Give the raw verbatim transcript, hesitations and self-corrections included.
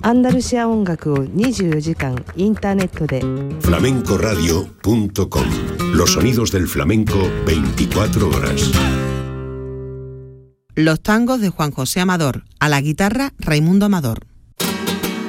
アンダルシア音楽をにじゅうよじかんインターネットで。 フラメンコラディオpunto com. Los sonidos del flamenco veinticuatro horas. Los tangos de Juan José Amador, a la guitarra Raimundo Amador.